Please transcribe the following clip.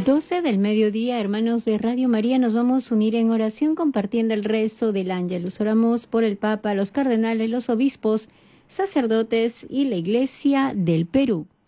12 del mediodía, hermanos de Radio María, nos vamos a unir en oración compartiendo el rezo del Ángelus. Oramos por el Papa, los cardenales, los obispos, sacerdotes y la Iglesia del Perú.